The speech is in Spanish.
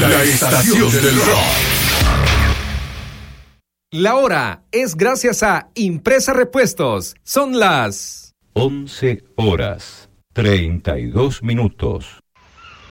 La estación del rock. La hora es gracias a Impresa Repuestos. Son las 11:32.